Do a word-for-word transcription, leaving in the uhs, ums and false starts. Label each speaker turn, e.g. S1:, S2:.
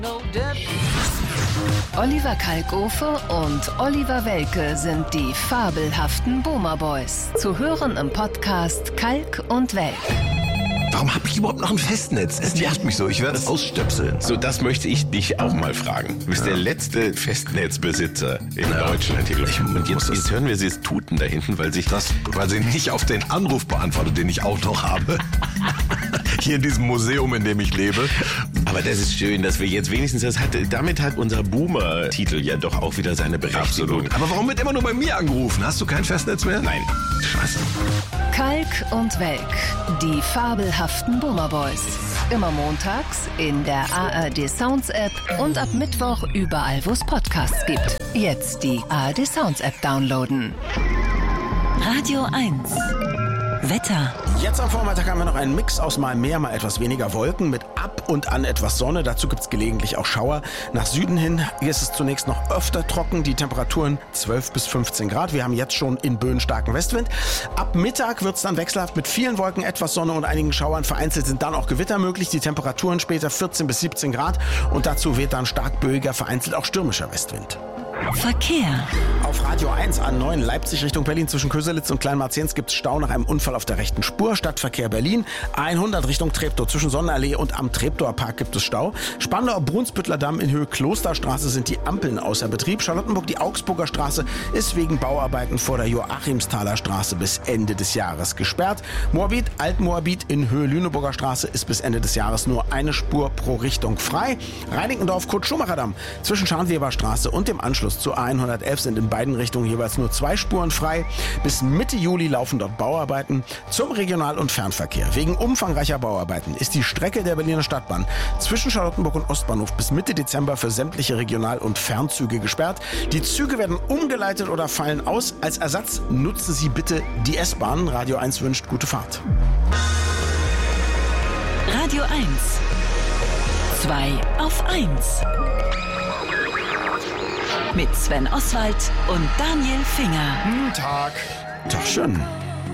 S1: Oliver Kalkofe und Oliver Welke sind die fabelhaften Boomer Boys. Zu hören im Podcast Kalk und Welk.
S2: Warum habe ich überhaupt noch ein Festnetz? Es nervt mich so, ich werde es ausstöpseln.
S3: So, das möchte ich dich auch mal fragen. Du bist ja. der letzte Festnetzbesitzer in ja. Deutschland. Hier, ich, und jetzt, jetzt hören wir sie es tuten da hinten, weil sich
S2: das, weil sie nicht auf den Anruf beantwortet, den ich auch noch habe. Hier in diesem Museum, in dem ich lebe.
S3: Aber das ist schön, dass wir jetzt wenigstens das hatten. Damit hat unser Boomer-Titel ja doch auch wieder seine Berechtigung.
S2: Absolut. Aber warum wird immer nur bei mir angerufen? Hast du kein Festnetz mehr?
S3: Nein.
S2: Scheiße.
S1: Kalk und Welk, die fabelhaften Boomer Boys. Immer montags in der A R D Sounds App und ab Mittwoch überall, wo es Podcasts gibt. Jetzt die A R D Sounds App downloaden.
S4: Radio eins. Wetter.
S5: Jetzt am Vormittag haben wir noch einen Mix aus mal mehr, mal etwas weniger Wolken mit ab und an etwas Sonne. Dazu gibt es gelegentlich auch Schauer. Nach Süden hin ist es zunächst noch öfter trocken. Die Temperaturen zwölf bis fünfzehn Grad. Wir haben jetzt schon in Böen starken Westwind. Ab Mittag wird es dann wechselhaft mit vielen Wolken, etwas Sonne und einigen Schauern. Vereinzelt sind dann auch Gewitter möglich. Die Temperaturen später vierzehn bis siebzehn Grad. Und dazu weht dann stark böiger, vereinzelt auch stürmischer Westwind.
S4: Verkehr.
S5: Auf Radio eins A neun Leipzig Richtung Berlin zwischen Köselitz und Kleinmarzienz gibt es Stau nach einem Unfall auf der rechten Spur. Stadtverkehr Berlin. hundert Richtung Treptow zwischen Sonnenallee und am Treptower Park gibt es Stau. Spandauer Brunsbüttler Damm in Höhe Klosterstraße sind die Ampeln außer Betrieb. Charlottenburg, die Augsburger Straße ist wegen Bauarbeiten vor der Joachimsthaler Straße bis Ende des Jahres gesperrt. Moabit, Altmoabit in Höhe Lüneburger Straße ist bis Ende des Jahres nur eine Spur pro Richtung frei. Reinickendorf, Kurt-Schumacher-Damm zwischen Scharnweber-Straße und dem Anschluss zu A hundertelf sind in beiden Richtungen jeweils nur zwei Spuren frei. Bis Mitte Juli laufen dort Bauarbeiten zum Regional- und Fernverkehr. Wegen umfangreicher Bauarbeiten ist die Strecke der Berliner Stadtbahn zwischen Charlottenburg und Ostbahnhof bis Mitte Dezember für sämtliche Regional- und Fernzüge gesperrt. Die Züge werden umgeleitet oder fallen aus. Als Ersatz nutzen Sie bitte die S-Bahn. Radio eins wünscht gute Fahrt.
S4: Radio eins. zwei auf eins. Mit Sven Oswald und Daniel Finger.
S2: Guten Tag.
S5: Doch schön.